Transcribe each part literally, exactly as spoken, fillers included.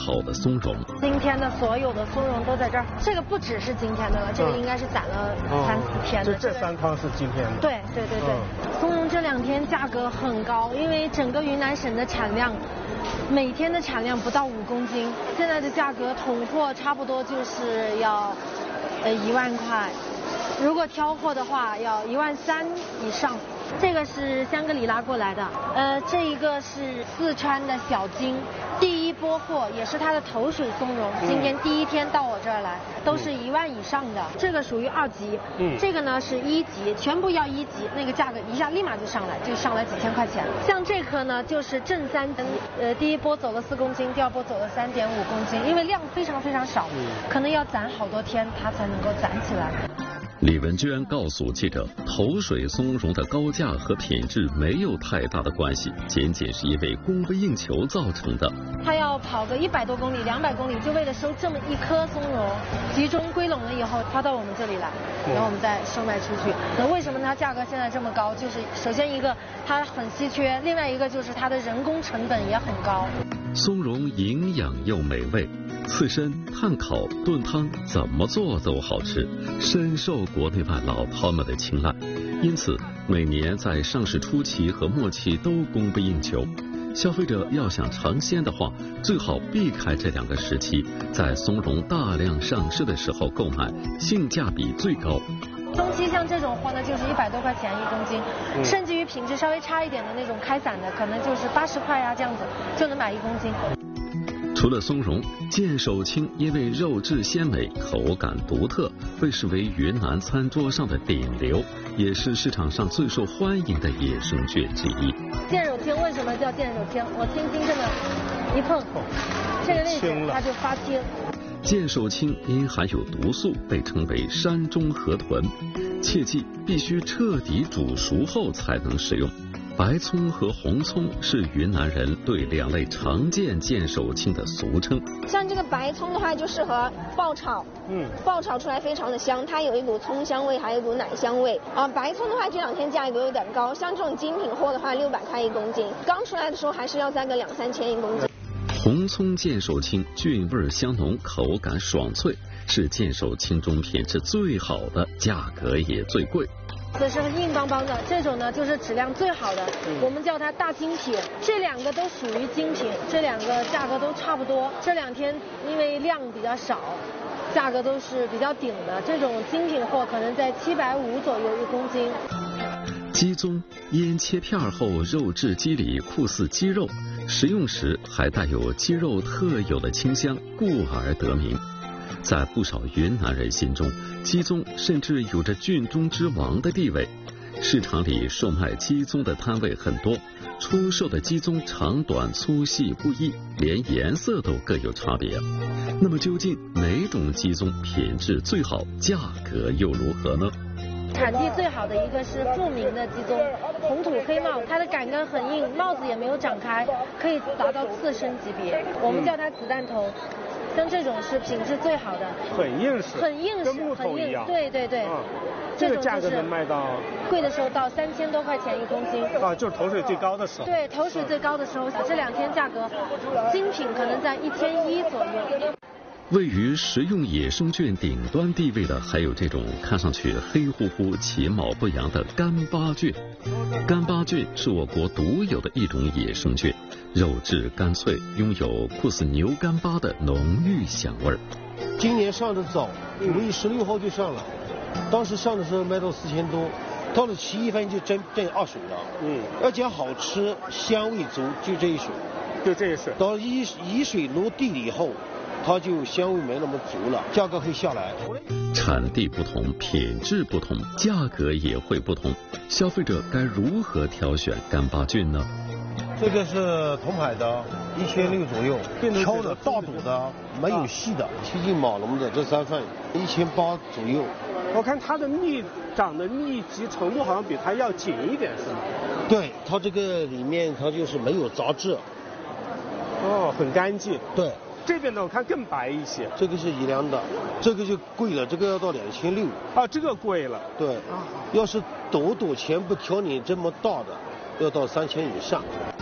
好的松茸。 今天的所有的松茸都在这儿，这个不只是今天的了，这个应该是攒了三四天的。 这这三筐是今天的。 对对对对，松茸这两天价格很高，因为整个云南省的产量。每天的产量不到五公斤，现在的价格统货差不多就是要呃一万块，如果挑货的话要一万三以上。这个是香格里拉过来的，呃，这一个是四川的小金，第一波货也是它的头水松茸，今天第一天到我这儿来，都是一万以上的。这个属于二级，嗯，这个呢是一级，全部要一级，那个价格一下立马就上来，就上来几千块钱。像这颗呢就是正三斤，呃，第一波走了四公斤，第二波走了三点五公斤，因为量非常非常少，可能要攒好多天它才能够攒起来。 李文娟告诉记者，头水松茸的高价和品质没有太大的关系，仅仅是因为供不应求造成的。 他要跑个一百多公里、两百公里，就为了收这么一颗松茸，集中归拢了以后，抛到我们这里来，然后我们再售卖出去。那为什么它价格现在这么高？就是首先一个它很稀缺，另外一个就是它的人工成本也很高。 松茸营养又美味，刺身、炭烤、炖汤怎么做都好吃，深受国内外老饕们的青睐。因此，每年在上市初期和末期都供不应求。消费者要想尝鲜的话，最好避开这两个时期，在松茸大量上市的时候购买，性价比最高。 中期像这种货呢，就是一百多块钱一公斤，嗯、甚至于品质稍微差一点的那种开散的，可能就是八十块呀、啊、这样子就能买一公斤。 除了松茸，剑手青因为肉质鲜美、口感独特，被视为云南餐桌上的顶流，也是市场上最受欢迎的野生菌之一。 剑手青为什么叫剑手青？我轻轻这么一碰，这个位置它就发青。 剑手青因含有毒素，被称为山中河豚，切记必须彻底煮熟后才能食用。白葱和红葱是云南人对两类常见剑手青的俗称。 像这个白葱的话，就适合爆炒，嗯，爆炒出来非常的香，它有一股葱香味，还有一股奶香味啊。白葱的话，这两天价格有点高，像这种精品货的话，六百块一公斤，刚出来的时候还是要在个两三千一公斤。 红葱剑手青菌味香浓，口感爽脆，是剑手青中品质最好的，价格也最贵。 这是硬邦邦的，这种呢就是质量最好的，嗯、我们叫它大精品。这两个都属于精品，这两个价格都差不多。这两天因为量比较少，价格都是比较顶的。这种精品货可能在七百五左右一公斤。 鸡枞腌切片后，肉质肌理酷似鸡肉，食用时还带有鸡肉特有的清香，故而得名。在不少云南人心中，鸡枞甚至有着菌中之王的地位。市场里售卖鸡枞的摊位很多，出售的鸡枞长短粗细不一，连颜色都各有差别。那么究竟哪种鸡枞品质最好，价格又如何呢？ 产地最好的一个是富明的鸡枞，红土黑帽，它的杆根很硬，帽子也没有长开，可以达到刺身级别，我们叫它子弹头。像这种是品质最好的， 很硬实， 很硬实， 跟木头一样。 对对对， 嗯、这个价格能卖到贵的时候到三千多块钱一公斤。 啊，就是头水最高的时候。 对，头水最高的时候，这两天价格精品可能在一千一左右。 位于食用野生菌顶端地位的，还有这种看上去黑乎乎、其貌不扬的干巴菌。干巴菌是我国独有的一种野生菌，肉质干脆，拥有酷似牛干巴的浓郁香味儿。 今年上的早，五月十六号就上了，当时上的时候卖到四千多，到了七月份就真挣二水了。嗯，而且好吃，香味足，就这一水， 就这一水。 到一一水落地了以后，它就香味没那么足了，价格会下来。 产地不同，品质不同，价格也会不同。消费者该如何挑选干巴菌呢？ 这个是铜牌的，一千六左右，挑的大肚的，没有细的，贴近马龙的这三份，一千八左右。 我看它的密长的密集程度好像比它要紧一点，是吗？ 对，它这个里面它就是没有杂质。 哦，很干净。 对。 这边呢，我看更白一些。 这个是宜良的，这个就贵了，这个要到两千六。 啊，这个贵了。 对，啊、要是朵朵钱不挑你这么大的，要到三千以上。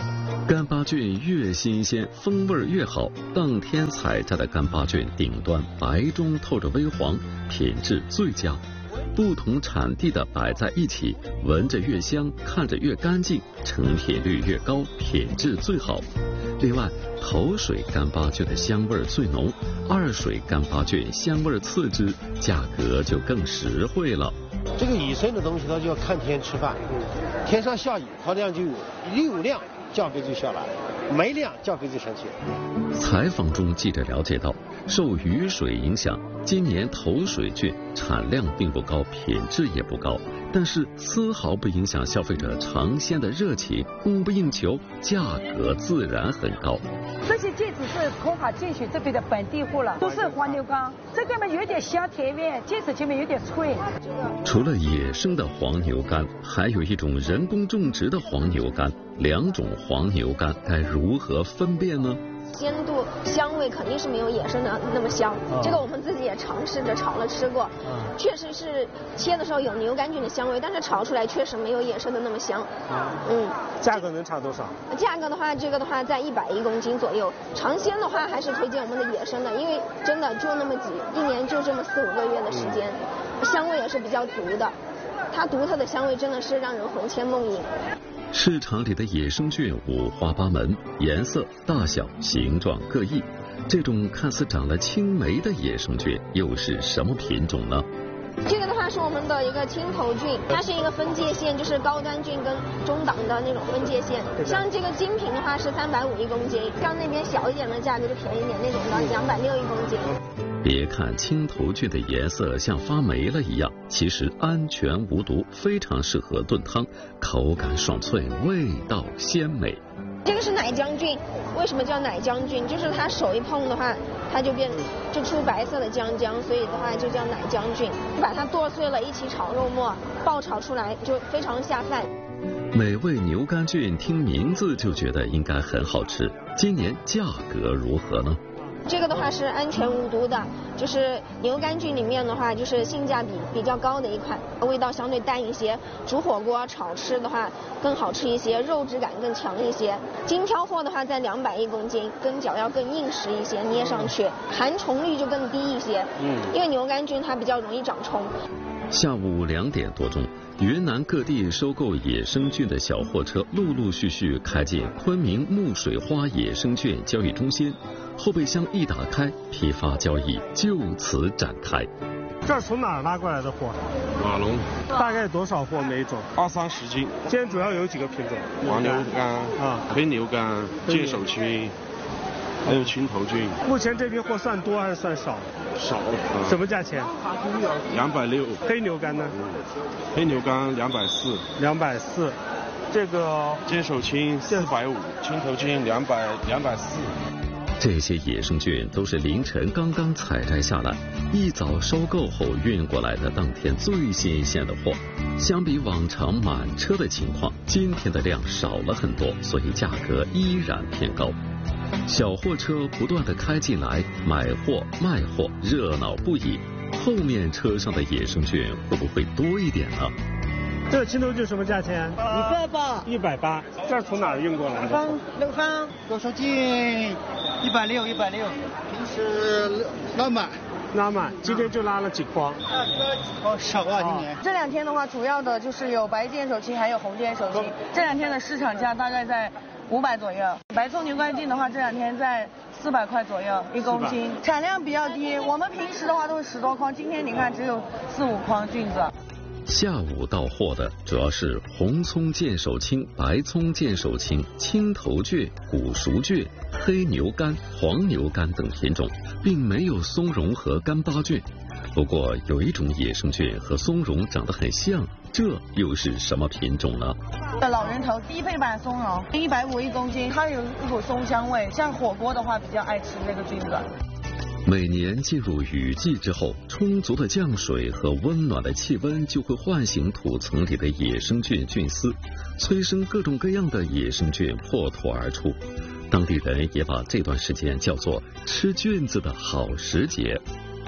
干巴菌越新鲜，风味越好。当天采摘的干巴菌顶端白中透着微黄，品质最佳。不同产地的摆在一起，闻着越香，看着越干净，成品率越高，品质最好。另外，头水干巴菌的香味最浓，二水干巴菌香味次之，价格就更实惠了。 这个野生的东西，它就要看天吃饭，天上下雨，它量就有，有量价格就下来，没量价格就上去。 采访中，记者了解到，受雨水影响，今年头水菌产量并不高，品质也不高，但是丝毫不影响消费者尝鲜的热情，供不应求，价格自然很高。 这些戒指是空海进取这边的本地货了，都是黄牛肝，这个嘛有点香甜味，戒指前面有点脆。 除了野生的黄牛肝，还有一种人工种植的黄牛肝，两种黄牛肝该如何分辨呢？ 鲜度、香味肯定是没有野生的那么香，啊、这个我们自己也尝试着炒了吃过，啊、确实是切的时候有牛肝菌的香味，但是炒出来确实没有野生的那么香。 啊、嗯，价格能差多少？ 价格的话，这个的话在一百一公斤左右。尝鲜的话，还是推荐我们的野生的，因为真的就那么几，一年就这么四五个月的时间，嗯、香味也是比较足的，它独特的香味真的是让人魂牵梦萦。 市场里的野生菌五花八门，颜色、大小、形状各异。这种看似长了青霉的野生菌又是什么品种呢？ 这个的话是我们的一个青头菌，它是一个分界线，就是高端菌跟中档的那种分界线。像这个精品的话是三百五一公斤，像那边小一点的价格就便宜点，那种的两百六一公斤。 别看青头菌的颜色像发霉了一样，其实安全无毒，非常适合炖汤，口感爽脆，味道鲜美。 这个是奶浆菌，为什么叫奶浆菌？就是它手一碰的话，它就变就出白色的浆浆，所以的话就叫奶浆菌。把它剁碎了一起炒肉末，爆炒出来就非常下饭。 美味牛肝菌听名字就觉得应该很好吃，今年价格如何呢？ 这个的话是安全无毒的，就是牛肝菌里面的话，就是性价比比较高的一款，味道相对淡一些，煮火锅炒吃的话更好吃一些，肉质感更强一些。精挑货的话在两百一公斤，根脚要更硬实一些，捏上去含虫率就更低一些。嗯，因为牛肝菌它比较容易长虫。 下午两点多钟，云南各地收购野生菌的小货车陆陆续续开进昆明木水花野生菌交易中心，后备箱一打开，批发交易就此展开。 这是从哪儿拉过来的货？ 马龙。 大概多少货每种？ 二三十斤。 今天主要有几个品种？ 黄牛肝啊，黑牛肝、剑手青，还有青头菌。 目前这批货算多还是算少？ 少。嗯、 什么价钱？ 两百六。 黑牛肝呢？ 嗯、黑牛肝两百四。 两百四。这个剑手青四百五，青头菌两百两百四。 这些野生菌都是凌晨刚刚采摘下来，一早收购后运过来的当天最新鲜的货。相比往常满车的情况，今天的量少了很多，所以价格依然偏高。小货车不断地开进来，买货卖货，热闹不已。后面车上的野生菌会不会多一点呢？ 这个青头菌什么价钱？ 一百八。 一百八。这是从哪儿运过来的？ 方六方多少斤？一百六，一百六。平时拉满。 拉满。今天就拉了几筐？ 哦，少啊，今年。 这两天的话，主要的就是有白剑手青，还有红剑手青。这两天的市场价大概在五百左右。白葱牛肝菌的话，这两天在四百块左右一公斤，产量比较低。我们平时的话都是十多筐，今天你看只有四五筐菌子。 下午到货的主要是红葱剑手青、白葱剑手青、青头菌、古熟菌、黑牛肝、黄牛肝等品种，并没有松茸和干巴菌。不过有一种野生菌和松茸长得很像，这又是什么品种呢？ 老人头低配版松茸，一百五一公斤，它有一股松香味，像火锅的话比较爱吃这个菌子。 每年进入雨季之后，充足的降水和温暖的气温就会唤醒土层里的野生菌菌丝，催生各种各样的野生菌破土而出。当地人也把这段时间叫做吃菌子的好时节。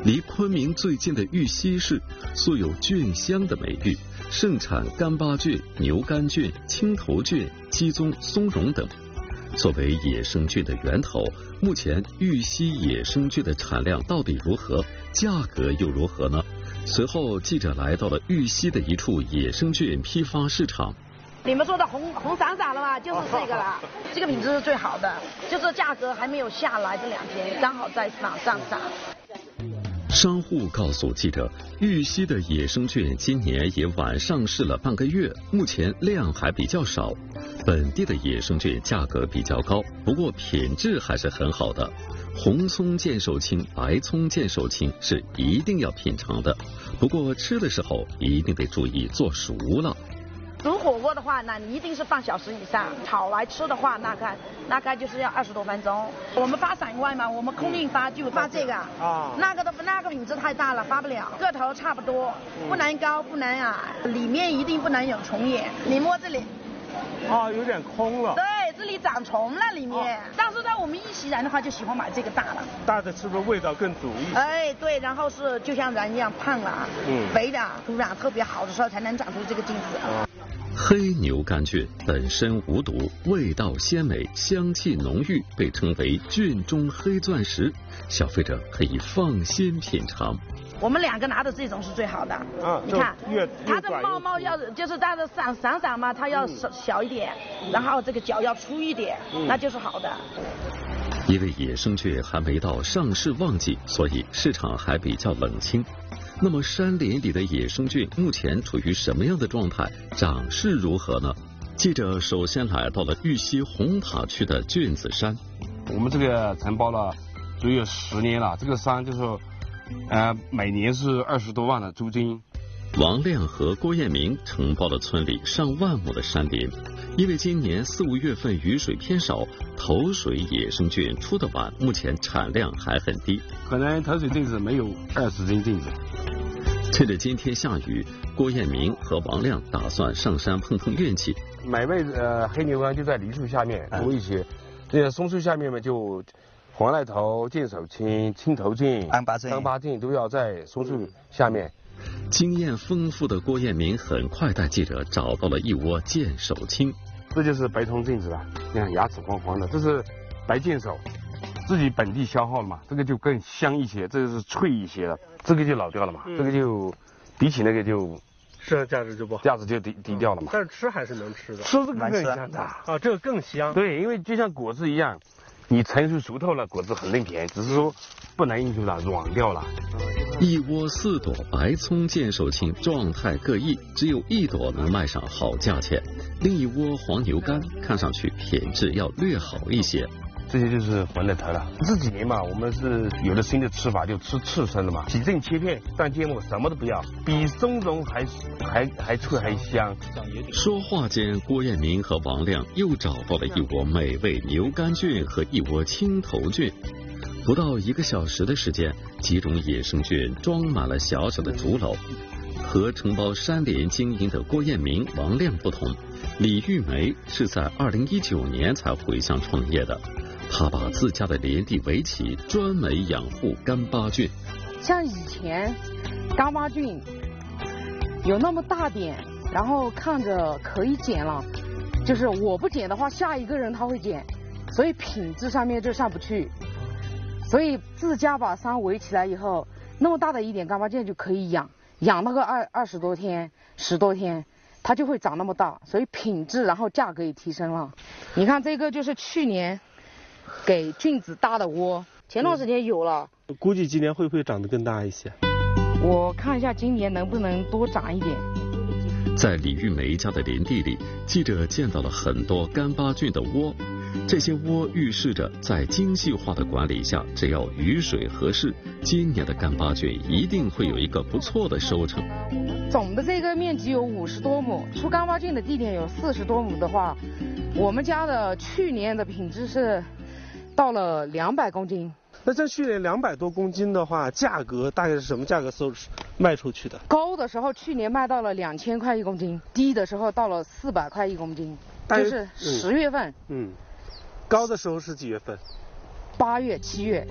离昆明最近的玉溪市素有菌乡的美誉，盛产干巴菌、牛肝菌、青头菌、鸡枞、松茸等。作为野生菌的源头，目前玉溪野生菌的产量到底如何？价格又如何呢？随后，记者来到了玉溪的一处野生菌批发市场。 你们说的红红闪闪了吧？就是这个啦，这个品质是最好的，就是价格还没有下来，这两天刚好在往上涨。 商户告诉记者，玉溪的野生菌今年也晚上市了半个月，目前量还比较少。本地的野生菌价格比较高，不过品质还是很好的。红葱见手青，白葱见手青是一定要品尝的，不过吃的时候一定得注意做熟了。 煮火锅的话，那你一定是半小时以上；炒来吃的话，大概大概就是要二十多分钟。我们发散外嘛，我们空运发就发这个啊，那个的那个品质太大了，发不了。个头差不多，不能高不能矮，里面一定不能有虫眼。你摸这里， 啊，有点空了。 对，这里长虫了里面。哦、但是呢，我们一席人的话就喜欢买这个大的。 大的是不是味道更足一些？ 哎，对，然后是就像人一样胖了，嗯，肥的土壤特别好的时候才能长出这个菌子。哦黑牛肝菌本身无毒，味道鲜美，香气浓郁，被称为菌中黑钻石，消费者可以放心品尝。 我们两个拿的这种是最好的， 啊， 你看越它的帽帽要就是它的闪闪闪嘛，它要小小一点，嗯、然后这个角要粗一点，嗯、那就是好的。 因为野生菌还没到上市旺季，所以市场还比较冷清。那么山林里的野生菌目前处于什么样的状态？长势如何呢？记者首先来到了玉溪红塔区的菌子山。 我们这个承包了足有十年了，这个山就是呃每年是二十多万的租金。 王亮和郭艳明承包了村里上万亩的山林，因为今年四五月份雨水偏少，头水野生菌出得晚，目前产量还很低， 可能头水菌子没有二十斤菌子。 趁着今天下雨，郭艳明和王亮打算上山碰碰运气。 买卖呃黑牛肝就在梨树下面多一些，这、嗯、松树下面嘛就黄赖头、见手青、青头菌、 安巴菌、 安巴菌都要在松树下面。 经验丰富的郭艳明很快带记者找到了一窝见手青。 这就是白头菌子了，你看牙齿黄黄的，这是白见手，自己本地消耗了嘛，这个就更香一些，这个是脆一些的，这个就老掉了嘛，嗯、这个就比起那个就市场价值就不好， 价值就低低掉了嘛。 但是吃还是能吃的， 吃这个更香的啊，这个更香。 对，因为就像果子一样，你成熟熟透了，果子很嫩甜，只是说不能硬熟了，软掉了。 一窝四朵白葱见手青状态各异，只有一朵能卖上好价钱，另一窝黄牛肝看上去品质要略好一些。 这些就是黄赖头了。这几年嘛，我们是有了新的吃法，就吃刺身了嘛，洗净切片，蘸芥末，什么都不要，比松茸还还还脆还香。 说话间，郭艳明和王亮又找到了一窝美味牛肝菌和一窝青头菌。不到一个小时的时间，几种野生菌装满了小小的竹篓。和承包山林经营的郭艳明、王亮不同，李玉梅是在二零一九年才回乡创业的。他把自家的林地围起，专门养护干巴菌。 像以前干巴菌有那么大点，然后看着可以捡了，就是我不捡的话，下一个人他会捡，所以品质上面就上不去。所以自家把山围起来以后，那么大的一点干巴菌就可以养，养那个二二十多天、十多天，它就会长那么大，所以品质然后价格也提升了。你看这个就是去年给菌子搭的窝，前段时间有了， 嗯、估计今年会不会长得更大一些？ 我看一下今年能不能多长一点。 在李玉梅家的林地里，记者见到了很多干巴菌的窝，这些窝预示着在精细化的管理下，只要雨水合适，今年的干巴菌一定会有一个不错的收成。 总的这个面积有五十多亩，出干巴菌的地点有四十多亩的话，我们家的去年的品质是到了两百公斤。 那这去年两百多公斤的话，价格大概是什么价格收卖出去的？ 高的时候去年卖到了两千块一公斤，低的时候到了四百块一公斤，就是十月份。 嗯，嗯高的时候是几月份？ 八月、七月。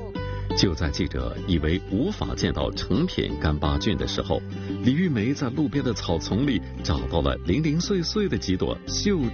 就在记者以为无法见到成品干巴菌的时候，李玉梅在路边的草丛里找到了零零碎碎的几朵秀